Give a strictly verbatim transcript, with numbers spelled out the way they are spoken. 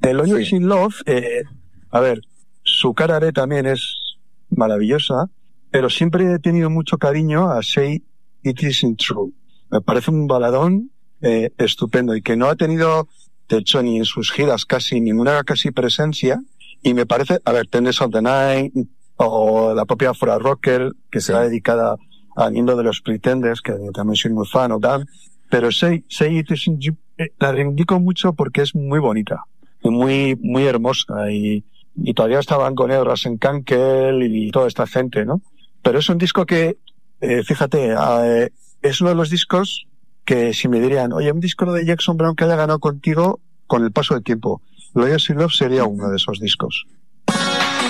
El Always in Love, eh, a ver, su cara B también es maravillosa, pero siempre he tenido mucho cariño a Say It Isn't True. Me parece un baladón eh, estupendo y que no ha tenido, de hecho, ni en sus giras casi ninguna casi presencia. Y me parece, a ver, Ten Days of the Night o la propia Fora Rocker, que será dedicada al miembro de los Pretenders, que también soy muy fan o tal. Pero Say, Say It Isn't You, eh, la reivindico mucho porque es muy bonita, muy, muy hermosa y, y todavía estaban con él Rasen Kankel y toda esta gente, ¿no? Pero es un disco que, eh, fíjate, eh, es uno de los discos que si me dirían, oye, un disco de Jackson Browne que haya ganado contigo con el paso del tiempo, Loyal in Love sería uno de esos discos.